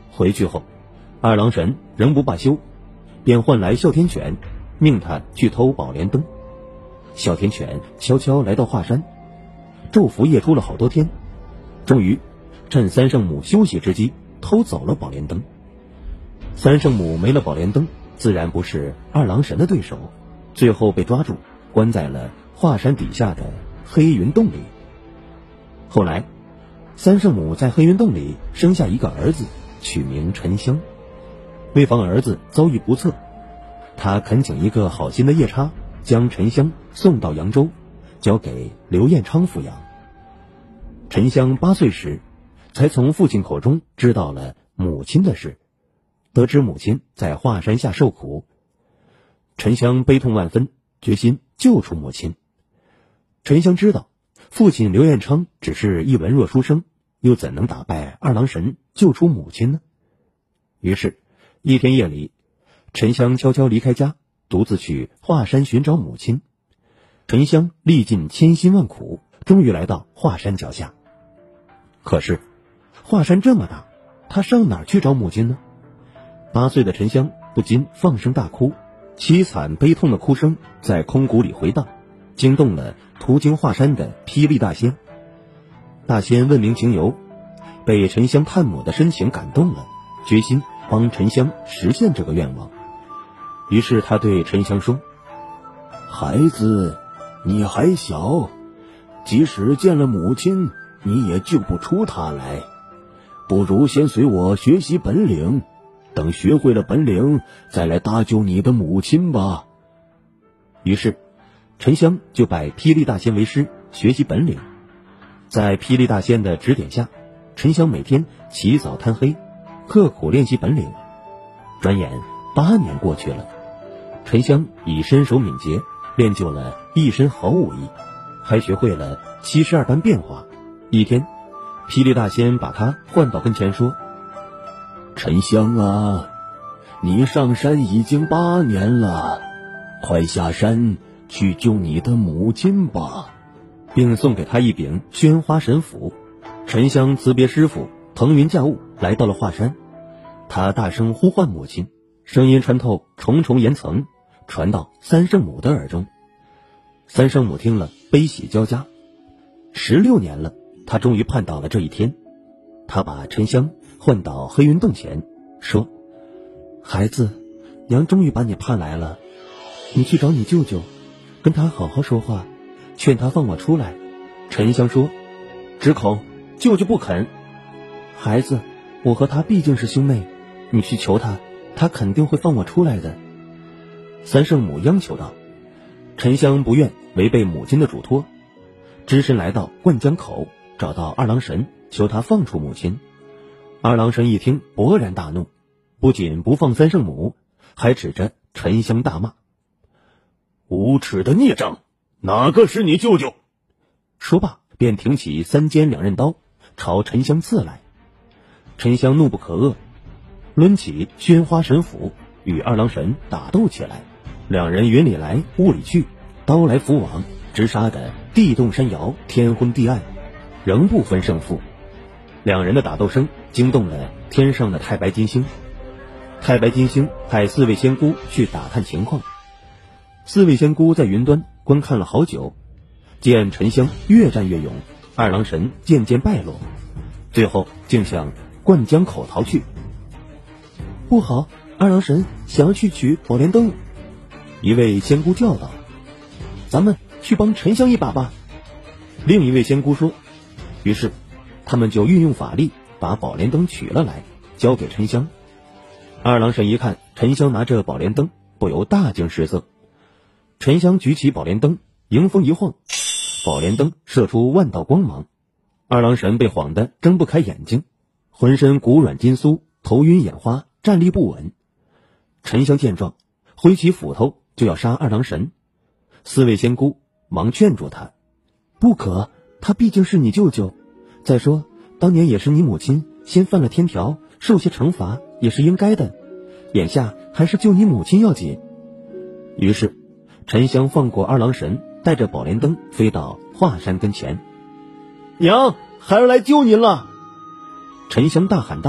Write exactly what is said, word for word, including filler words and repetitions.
回去后，二郎神仍不罢休，便唤来哮天犬，命他去偷宝莲灯。哮天犬悄悄来到华山，昼伏夜出了好多天，终于趁三圣母休息之机偷走了宝莲灯。三圣母没了宝莲灯，自然不是二郎神的对手，最后被抓住，关在了华山底下的黑云洞里。后来三圣母在黑云洞里生下一个儿子，取名沉香。为防儿子遭遇不测，他恳请一个好心的夜叉将沉香送到扬州，交给刘彦昌抚养。沉香八岁时才从父亲口中知道了母亲的事，得知母亲在华山下受苦，沉香悲痛万分，决心救出母亲。沉香知道父亲刘彦昌只是一文弱书生，又怎能打败二郎神救出母亲呢？于是一天夜里，沉香悄悄离开家，独自去华山寻找母亲。沉香历尽千辛万苦，终于来到华山脚下。可是华山这么大，他上哪儿去找母亲呢？八岁的沉香不禁放声大哭，凄惨悲痛的哭声在空谷里回荡，惊动了途经华山的霹雳大仙。大仙问明情由，被沉香探母的深情感动了，决心帮沉香实现这个愿望。于是他对沉香说：孩子，你还小，即使见了母亲，你也救不出她来，不如先随我学习本领，等学会了本领，再来搭救你的母亲吧。于是沉香就拜霹雳大仙为师，学习本领。在霹雳大仙的指点下，沉香每天起早贪黑，刻苦练习本领。转眼八年过去了，沉香已身手敏捷，练就了一身好武艺，还学会了七十二般变化。一天，霹雳大仙把他唤到跟前说：沉香啊，你上山已经八年了，快下山去救你的母亲吧，并送给他一柄宣花神斧。沉香辞别师傅，腾云驾雾来到了华山。他大声呼唤母亲，声音穿透重重岩层，传到三圣母的耳中。三圣母听了，悲喜交加。十六年了，他终于盼到了这一天。他把沉香唤到黑云洞前，说：孩子，娘终于把你盼来了，你去找你舅舅，跟他好好说话，劝他放我出来。沉香说：只恐舅舅不肯。孩子，我和他毕竟是兄妹，你去求他，他肯定会放我出来的。三圣母央求道。沉香不愿违背母亲的嘱托，只身来到灌江口，找到二郎神，求他放出母亲。二郎神一听，勃然大怒，不仅不放三圣母，还指着沉香大骂：无耻的孽障，哪个是你舅舅？说罢便挺起三尖两刃刀，朝沉香刺来。沉香怒不可遏，抡起宣花神斧与二郎神打斗起来。两人云里来雾里去，刀来斧往，直杀得地动山摇，天昏地暗，仍不分胜负。两人的打斗声惊动了天上的太白金星。太白金星派四位仙姑去打探情况。四位仙姑在云端观看了好久，见沉香越战越勇，二郎神渐渐败落，最后竟向灌江口逃去。不好，二郎神想要去取宝莲灯。一位仙姑叫道：咱们去帮沉香一把吧。另一位仙姑说。于是他们就运用法力把宝莲灯取了来，交给沉香。二郎神一看沉香拿着宝莲灯，不由大惊失色。沉香举起宝莲灯，迎风一晃，宝莲灯射出万道光芒。二郎神被晃得睁不开眼睛，浑身骨软筋酥，头晕眼花，站立不稳。沉香见状，挥起斧头就要杀二郎神。四位仙姑忙劝住他：不可，他毕竟是你舅舅，再说当年也是你母亲先犯了天条，受些惩罚也是应该的，眼下还是救你母亲要紧。于是沉香放过二郎神，带着宝莲灯飞到华山跟前。娘，孩儿来救您了！沉香大喊道。